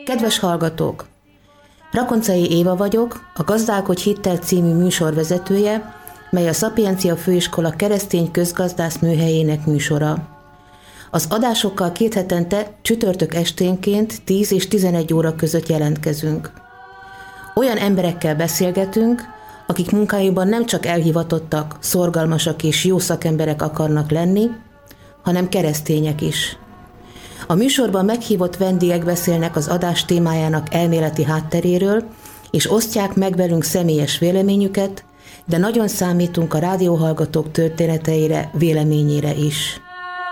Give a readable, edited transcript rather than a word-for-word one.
Kedves hallgatók! Rakoncai Éva vagyok, a Gazdálkodj Hittel című műsorvezetője, mely a Szapiencia Főiskola keresztény közgazdász műhelyének műsora. Az adásokkal 2 hetente csütörtök esténként 10 és 11 óra között jelentkezünk. Olyan emberekkel beszélgetünk, akik munkájukban nem csak elhivatottak, szorgalmasak és jó szakemberek akarnak lenni, hanem keresztények is. A műsorban meghívott vendégek beszélnek az adás témájának elméleti hátteréről, és osztják meg velünk személyes véleményüket, de nagyon számítunk a rádióhallgatók történeteire, véleményére is.